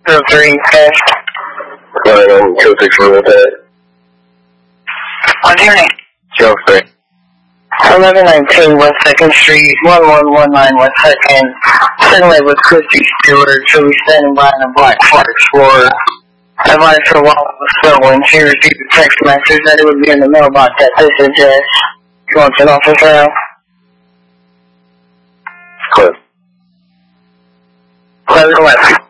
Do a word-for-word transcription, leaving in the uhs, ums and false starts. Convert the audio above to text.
zero three, okay. Right on two six zero that. What's your name? zero three. eleven nineteen West second Street, one one one nine West second. Suddenly with Christy Stewart, she'll be standing by in a black Ford Explorer. I advised her while it was stolen. She received a text message that it would be in the mailbox at this address. You want an officer now? Clear. eleven eleven.